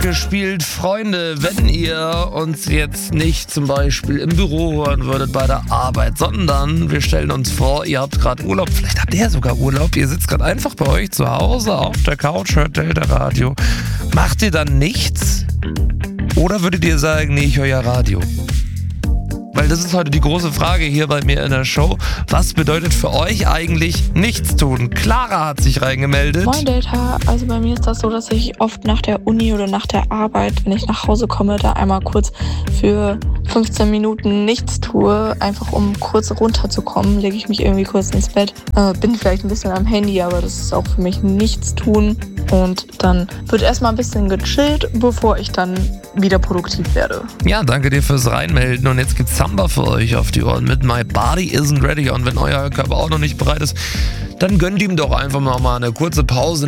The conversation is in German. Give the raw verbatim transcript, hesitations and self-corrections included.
gespielt. Freunde, wenn ihr uns jetzt nicht zum Beispiel im Büro hören würdet bei der Arbeit, sondern wir stellen uns vor, ihr habt gerade Urlaub, vielleicht habt ihr sogar Urlaub, ihr sitzt gerade einfach bei euch zu Hause auf der Couch, hört Delta Radio. Macht ihr dann nichts? Oder würdet ihr sagen, nee, ich höre ja Radio? Weil das ist heute die große Frage hier bei mir in der Show. Was bedeutet für euch eigentlich nichts tun? Clara hat sich reingemeldet. Moin Delta, also bei mir ist das so, dass ich oft nach der Uni oder nach der Arbeit, wenn ich nach Hause komme, da einmal kurz für fünfzehn Minuten nichts tue, einfach um kurz runterzukommen, lege ich mich irgendwie kurz ins Bett. Äh, bin vielleicht ein bisschen am Handy, aber das ist auch für mich nichts tun. Und dann wird erstmal ein bisschen gechillt, bevor ich dann wieder produktiv werde. Ja, danke dir fürs Reinmelden. Und jetzt gibt's Samba für euch auf die Ohren mit My Body Isn't Ready. Und wenn euer Körper auch noch nicht bereit ist, dann gönnt ihm doch einfach noch mal eine kurze Pause.